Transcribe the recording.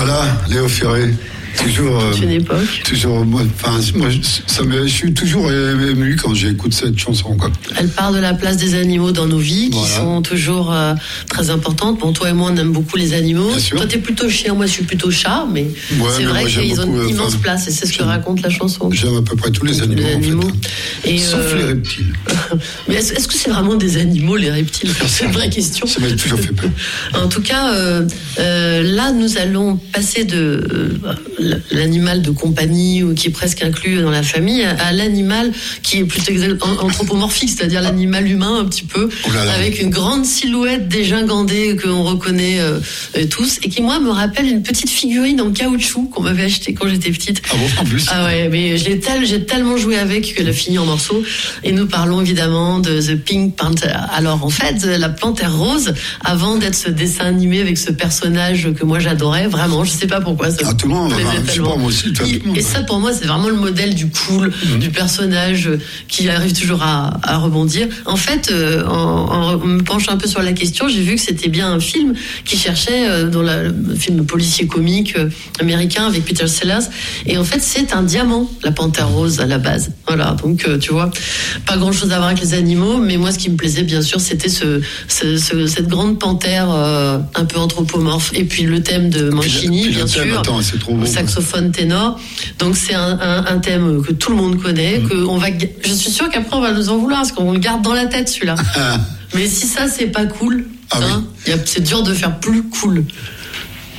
Voilà, Léo Ferré. Toujours. Une époque. Toujours. Moi, je suis toujours ému quand j'écoute cette chanson, quoi. Elle parle de la place des animaux dans nos vies, qui sont toujours très importantes. Bon, toi et moi, on aime beaucoup les animaux. Toi, t'es plutôt chien, moi, je suis plutôt chat, mais c'est vrai qu'ils ont une immense place, et c'est ce que raconte la chanson. J'aime à peu près tous les animaux. Et sauf les reptiles. Mais est-ce que c'est vraiment des animaux, les reptiles? C'est une vraie question. Ça m'a toujours fait peur. En tout cas, là, nous allons passer de l'animal de compagnie ou qui est presque inclus dans la famille à l'animal qui est plutôt anthropomorphique, c'est-à-dire l'animal humain un petit peu, avec une grande silhouette dégingandée que l'on reconnaît tous et qui moi me rappelle une petite figurine en caoutchouc qu'on m'avait achetée quand j'étais petite. Ah bon, en plus? Ah ouais, mais j'ai tellement joué avec qu'elle a fini en morceaux. Et nous parlons évidemment de The Pink Panther. Alors en fait, la panthère rose, avant d'être ce dessin animé avec ce personnage que moi j'adorais, vraiment, je sais pas pourquoi ça tout le monde, moi aussi, et ça pour moi c'est vraiment le modèle du cool, du personnage qui arrive toujours à rebondir. En fait, en me penchant un peu sur la question, j'ai vu que c'était bien un film qui cherchait dans le film policier comique américain avec Peter Sellers, et en fait c'est un diamant, la panthère rose à la base. Voilà, donc tu vois, pas grand chose à voir avec les animaux, mais moi ce qui me plaisait bien sûr c'était cette grande panthère un peu anthropomorphe, et puis le thème de Mancini bien sûr, c'est trop beau, saxophone ténor. Donc c'est un thème que tout le monde connaît, je suis sûr qu'après on va nous en vouloir parce qu'on le garde dans la tête celui-là. Mais si ça c'est pas cool, c'est dur de faire plus cool.